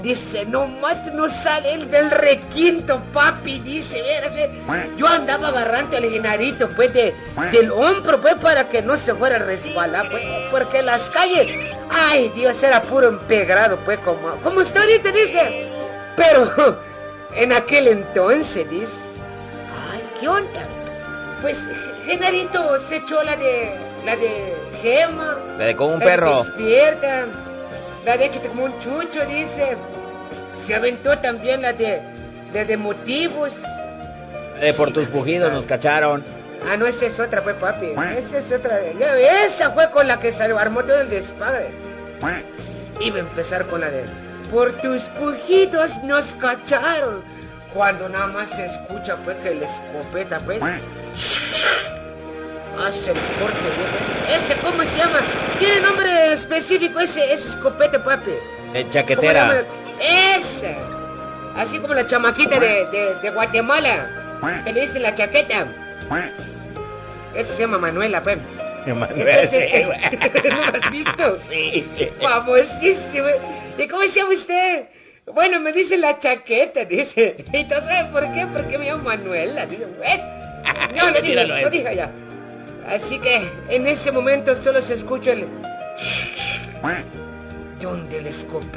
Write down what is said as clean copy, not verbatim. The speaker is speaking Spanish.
Dice, nomás no sale el del requinto, papi, dice, verás, yo andaba agarrando al Genarito, pues, del hombro, pues, para que no se fuera a resbalar, pues, porque las calles, ay, Dios, era puro empedrado, pues, como usted ahorita dice, pero en aquel entonces, dice, ay, ¿qué onda? Pues, Genarito se echó la de Gema, La de con un la perro. de Despierta, la de Échate como un chucho, dice. Se aventó también la de Motivos. La de por tus pujidos nos cacharon. Ah, no, esa es otra, pues, papi. Esa es otra. Esa fue con la que se armó todo el despadre. Iba a empezar con la de Por tus pujidos nos cacharon. Cuando nada más se escucha, pues, que la escopeta, pues, hace el corte, ¿no? Ese, ¿cómo se llama? Tiene nombre específico ese escopeta, papi. De chaquetera. Ese. Así como la chamaquita de Guatemala, que le dicen la chaqueta. Ese se llama Manuela, pues. Entonces, ¿no lo has visto? Sí. Famosísimo. ¿Y cómo se llama usted? Bueno, me dice la chaqueta, dice. ¿Y tú sabes por qué? Porque me llamo Manuela. Dice, no, lo dije ya. Así que en ese momento solo se escucha el donde el escopeta